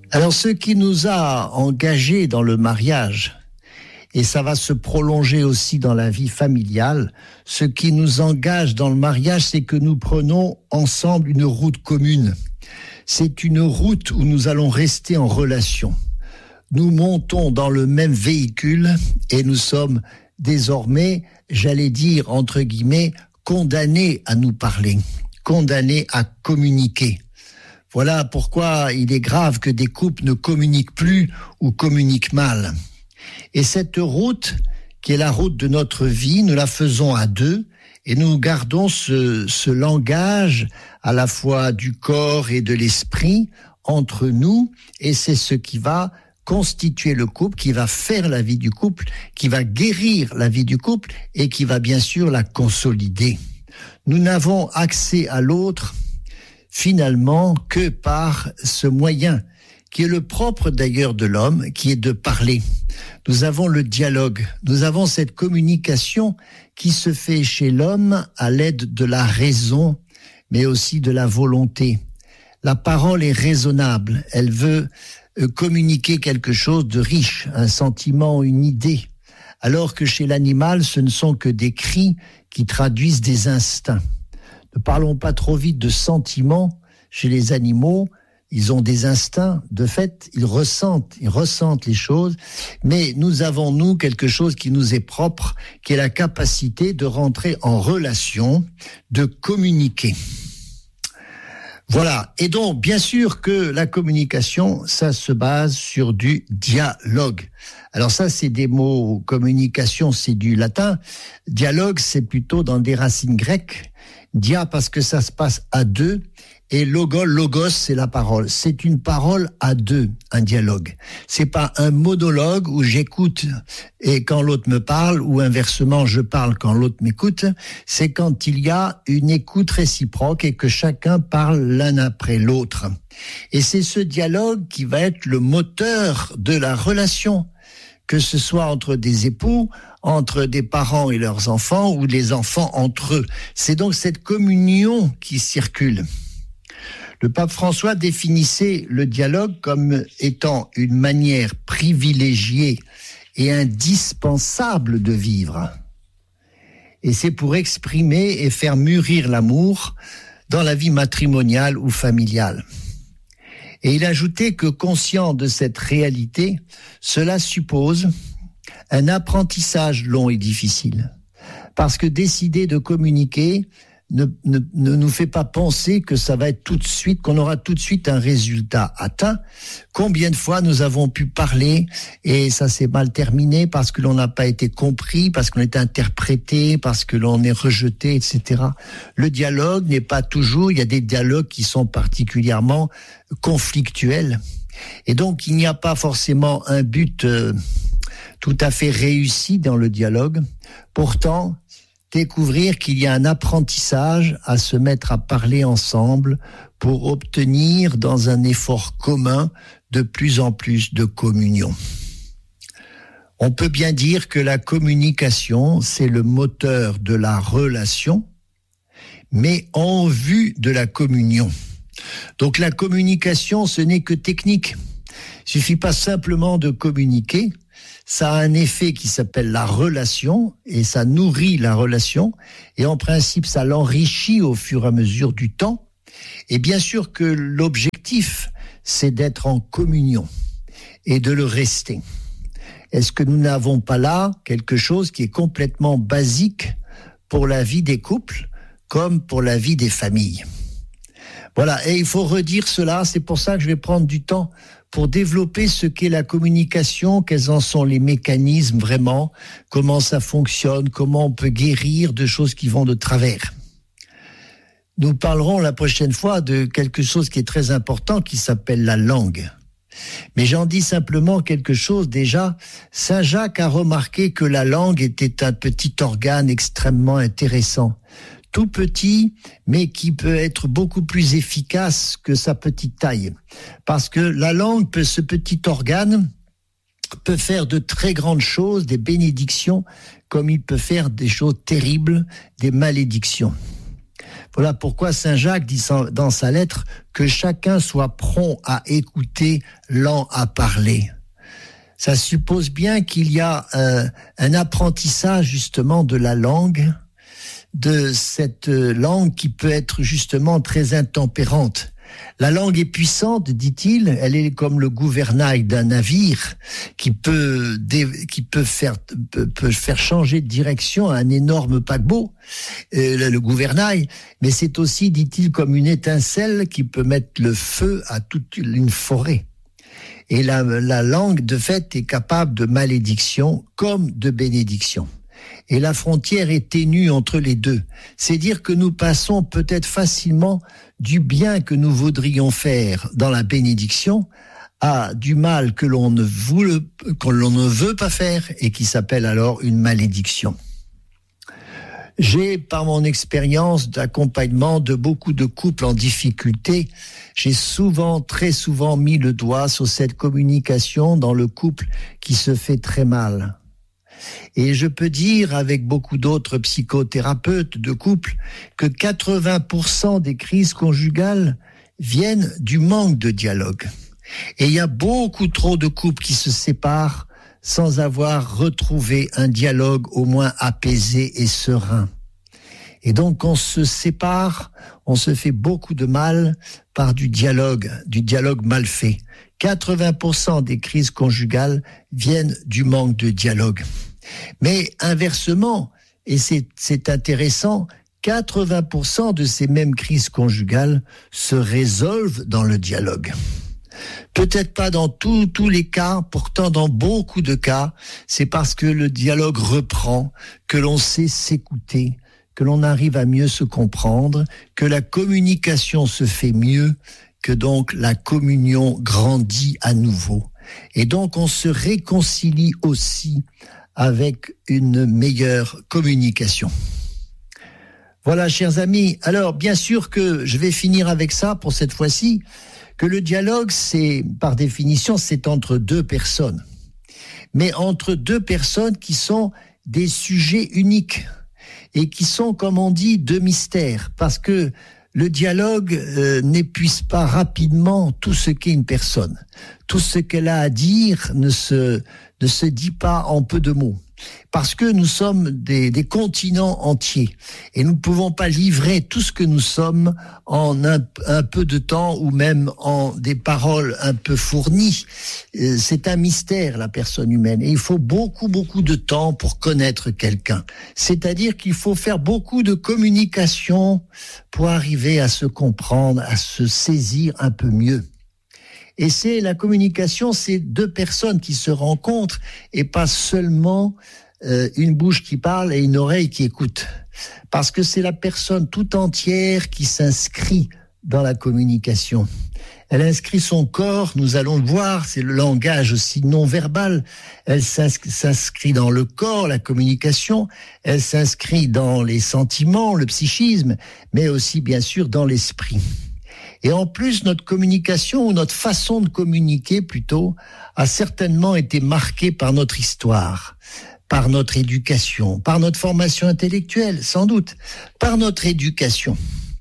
Alors, ce qui nous a engagés dans le mariage, et ça va se prolonger aussi dans la vie familiale, ce qui nous engage dans le mariage, c'est que nous prenons ensemble une route commune. C'est une route où nous allons rester en relation. Nous montons dans le même véhicule et nous sommes désormais, j'allais dire, entre guillemets, condamnés à nous parler, condamnés à communiquer. Voilà pourquoi il est grave que des couples ne communiquent plus ou communiquent mal. Et cette route, qui est la route de notre vie, nous la faisons à deux et nous gardons ce langage à la fois du corps et de l'esprit entre nous, et c'est ce qui va constituer le couple, qui va faire la vie du couple, qui va guérir la vie du couple et qui va bien sûr la consolider. Nous n'avons accès à l'autre finalement que par ce moyen qui est le propre d'ailleurs de l'homme, qui est de parler. Nous avons le dialogue, nous avons cette communication qui se fait chez l'homme à l'aide de la raison, mais aussi de la volonté. La parole est raisonnable, elle veut communiquer quelque chose de riche, un sentiment, une idée, alors que chez l'animal, ce ne sont que des cris qui traduisent des instincts. Ne parlons pas trop vite de sentiments. Chez les animaux, ils ont des instincts. De fait, ils ressentent les choses. Mais nous avons, nous, quelque chose qui nous est propre, qui est la capacité de rentrer en relation, de communiquer. Voilà. Et donc, bien sûr que la communication, ça se base sur du dialogue. Alors ça, c'est des mots, communication, c'est du latin. Dialogue, c'est plutôt dans des racines grecques. Dia, parce que ça se passe à deux. Et logos, c'est la parole. C'est une parole à deux, un dialogue. C'est pas un monologue où j'écoute et quand l'autre me parle, ou inversement, je parle quand l'autre m'écoute. C'est quand il y a une écoute réciproque et que chacun parle l'un après l'autre. Et c'est ce dialogue qui va être le moteur de la relation, que ce soit entre des époux, entre des parents et leurs enfants, ou les enfants entre eux. C'est donc cette communion qui circule. Le pape François définissait le dialogue comme étant une manière privilégiée et indispensable de vivre. Et c'est pour exprimer et faire mûrir l'amour dans la vie matrimoniale ou familiale. Et il ajoutait que, conscient de cette réalité, cela suppose un apprentissage long et difficile. Parce que décider de communiquer ne nous fait pas penser que ça va être tout de suite, qu'on aura tout de suite un résultat atteint. Combien de fois nous avons pu parler et ça s'est mal terminé parce que l'on n'a pas été compris, parce qu'on est interprété, parce que l'on est rejeté, etc. Le dialogue n'est pas toujours, il y a des dialogues qui sont particulièrement conflictuels. Et donc, il n'y a pas forcément un but tout à fait réussi dans le dialogue. Pourtant, découvrir qu'il y a un apprentissage à se mettre à parler ensemble pour obtenir dans un effort commun de plus en plus de communion. On peut bien dire que la communication, c'est le moteur de la relation, mais en vue de la communion. Donc la communication, ce n'est que technique. Il suffit pas simplement de communiquer. Ça a un effet qui s'appelle la relation et ça nourrit la relation et en principe ça l'enrichit au fur et à mesure du temps. Et bien sûr que l'objectif c'est d'être en communion et de le rester. Est-ce que nous n'avons pas là quelque chose qui est complètement basique pour la vie des couples comme pour la vie des familles? Voilà, et il faut redire cela, c'est pour ça que je vais prendre du temps pour développer ce qu'est la communication, quels en sont les mécanismes vraiment, comment ça fonctionne, comment on peut guérir de choses qui vont de travers. Nous parlerons la prochaine fois de quelque chose qui est très important qui s'appelle la langue. Mais j'en dis simplement quelque chose déjà. Saint Jacques a remarqué que la langue était un petit organe extrêmement intéressant. Tout petit, mais qui peut être beaucoup plus efficace que sa petite taille. Parce que la langue, ce petit organe, peut faire de très grandes choses, des bénédictions, comme il peut faire des choses terribles, des malédictions. Voilà pourquoi Saint Jacques dit dans sa lettre que chacun soit prompt à écouter, lent à parler. Ça suppose bien qu'il y a un apprentissage justement de la langue, de cette langue qui peut être justement très intempérante. La langue est puissante, dit-il, elle est comme le gouvernail d'un navire qui peut faire changer de direction à un énorme paquebot, le gouvernail, mais c'est aussi, dit-il, comme une étincelle qui peut mettre le feu à toute une forêt. Et la langue, de fait, est capable de malédiction comme de bénédiction. Et la frontière est ténue entre les deux. C'est dire que nous passons peut-être facilement du bien que nous voudrions faire dans la bénédiction à du mal que l'on ne veut pas faire et qui s'appelle alors une malédiction. J'ai, par mon expérience d'accompagnement de beaucoup de couples en difficulté, j'ai très souvent mis le doigt sur cette communication dans le couple qui se fait très mal. Et je peux dire avec beaucoup d'autres psychothérapeutes de couple que 80% des crises conjugales viennent du manque de dialogue. Et il y a beaucoup trop de couples qui se séparent sans avoir retrouvé un dialogue au moins apaisé et serein. Et donc, quand on se sépare, on se fait beaucoup de mal par du dialogue mal fait. 80% des crises conjugales viennent du manque de dialogue. Mais inversement, et c'est intéressant, 80% de ces mêmes crises conjugales se résolvent dans le dialogue. Peut-être pas dans tous les cas, pourtant dans beaucoup de cas, c'est parce que le dialogue reprend, que l'on sait s'écouter, que l'on arrive à mieux se comprendre, que la communication se fait mieux, que donc la communion grandit à nouveau. Et donc on se réconcilie aussi avec une meilleure communication. Voilà, chers amis. Alors, bien sûr que je vais finir avec ça pour cette fois-ci, que le dialogue, par définition, c'est entre deux personnes. Mais entre deux personnes qui sont des sujets uniques et qui sont, comme on dit, deux mystères. Parce que le dialogue n'épuise pas rapidement tout ce qu'est une personne. Tout ce qu'elle a à dire ne se dit pas en peu de mots. Parce que nous sommes des continents entiers et nous ne pouvons pas livrer tout ce que nous sommes en un peu de temps ou même en des paroles un peu fournies. C'est un mystère, la personne humaine, et il faut beaucoup de temps pour connaître quelqu'un. C'est-à-dire qu'il faut faire beaucoup de communication pour arriver à se comprendre, à se saisir un peu mieux. Et c'est la communication, c'est deux personnes qui se rencontrent et pas seulement une bouche qui parle et une oreille qui écoute. Parce que c'est la personne tout entière qui s'inscrit dans la communication. Elle inscrit son corps, nous allons le voir, c'est le langage aussi non verbal. Elle s'inscrit dans le corps, la communication. Elle s'inscrit dans les sentiments, le psychisme, mais aussi bien sûr dans l'esprit. Et en plus, notre communication, ou notre façon de communiquer plutôt, a certainement été marquée par notre histoire, par notre éducation, par notre formation intellectuelle, sans doute, par notre éducation.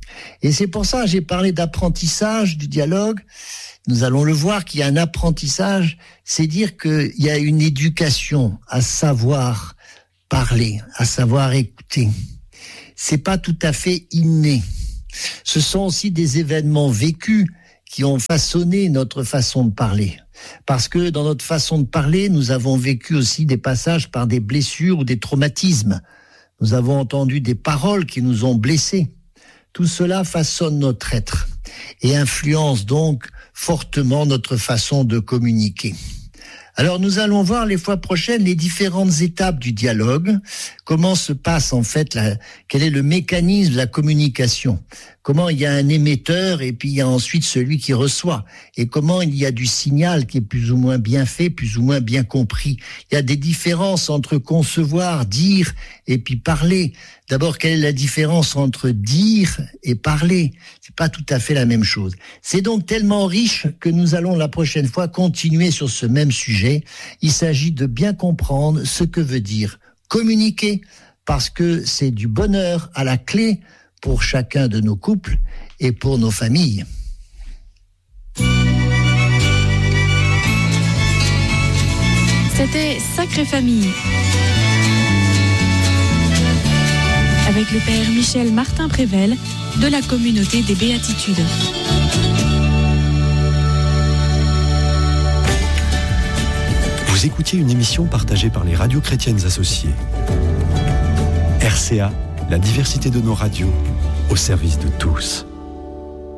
Et c'est pour ça que j'ai parlé d'apprentissage du dialogue. Nous allons le voir qu'il y a un apprentissage, c'est dire qu'il y a une éducation à savoir parler, à savoir écouter. C'est pas tout à fait inné. Ce sont aussi des événements vécus qui ont façonné notre façon de parler. Parce que dans notre façon de parler, nous avons vécu aussi des passages par des blessures ou des traumatismes. Nous avons entendu des paroles qui nous ont blessés. Tout cela façonne notre être et influence donc fortement notre façon de communiquer. Alors nous allons voir les fois prochaines les différentes étapes du dialogue, comment se passe en fait, quel est le mécanisme de la communication, comment il y a un émetteur et puis il y a ensuite celui qui reçoit, et comment il y a du signal qui est plus ou moins bien fait, plus ou moins bien compris. Il y a des différences entre concevoir, dire et puis parler. D'abord, quelle est la différence entre dire et parler? C'est pas tout à fait la même chose. C'est donc tellement riche que nous allons la prochaine fois continuer sur ce même sujet. Il s'agit de bien comprendre ce que veut dire communiquer, parce que c'est du bonheur à la clé pour chacun de nos couples et pour nos familles. C'était Sacrée Famille avec le père Michel Martin-Prével de la communauté des Béatitudes. Vous écoutiez une émission partagée par les radios chrétiennes associées. RCA, la diversité de nos radios, au service de tous.